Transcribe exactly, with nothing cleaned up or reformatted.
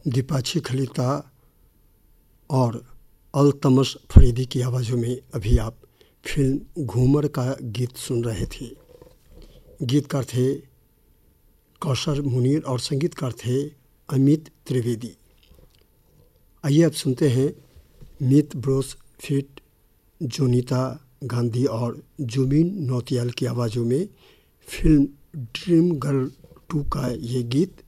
दीपाची खलीता और अल्तमश फरीदी की आवाज़ों में अभी आप फिल्म घूमर का गीत सुन रहे थे। गीतकार थे कौशर मुनीर और संगीतकार थे अमित त्रिवेदी। आइए अब सुनते हैं मीत ब्रोस फिट जोनीता गांधी और जुबिन नौटियाल की आवाज़ों में फिल्म ड्रीम गर्ल टू का ये गीत